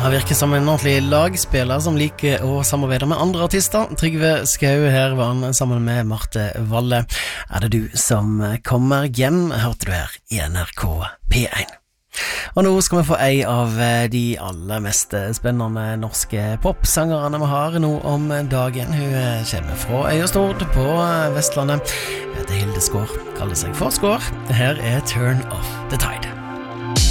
Han virker som en ordentlig lagspiller som liker å samarbeide med andre artister. Trygve Skau her var han sammen med Marte Valle. Er det du som kommer hjem, hørte du her i NRK P1. Og nå skal vi få ei av de aller mest spennende norske popsangerne vi har nå om dagen. Hun kommer fra Øyestord på Vestlandet. Hun heter Hilde Skår, kaller seg for Skår. Her er Turn Off the Tide.